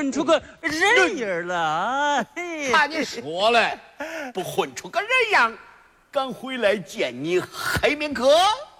混出个人影了。 看你说了，不混出个人样，敢回来见你黑面哥？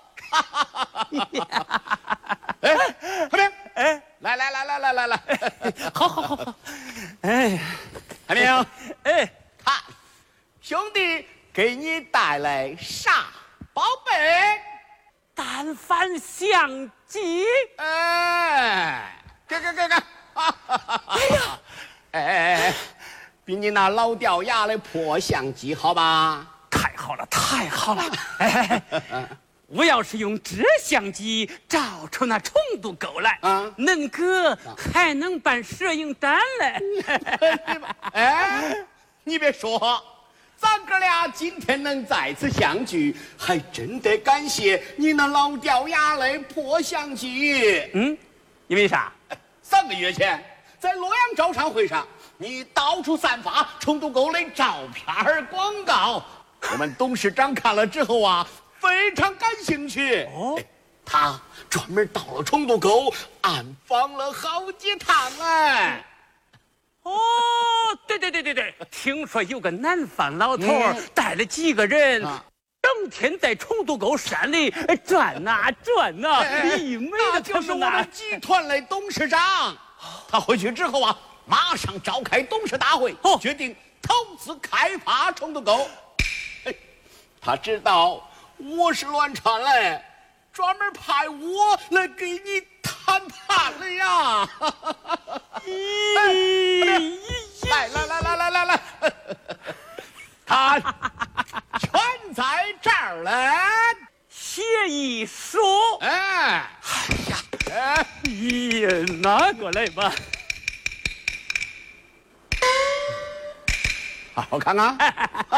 哎，海明， 哎， 来， 好，哎， 海明， 哎， 看，兄弟给你带来啥宝贝？ 单反相机。 哎，给，哎呀，哎，比你那老掉牙的破相机好吧？ 太好了！哎，我要是用这相机照出那冲渡沟来，恁哥还能办摄影展嘞。 哎，你别说，咱哥俩今天能在此相聚，还真得感谢你那老掉牙的破相机。 因为啥 ？3个月前，在洛阳招商会上，你到处散发冲渡沟的照片广告。我们董事长看了之后啊，非常感兴趣。哦，他专门到了冲渡沟暗访了好几趟哎。 哦，对，听说有个南方老头带了几个人，整天在冲渡沟山里转呐，一美的就是我们集团的董事长。他回去之后啊，马上召开董事大会，决定投资开发冲渡沟。他知道我是乱传嘞，专门派我来给你谈判了呀！来，他全在这儿嘞。 协议书。 哎呀， 拿过来吧。 好看啊！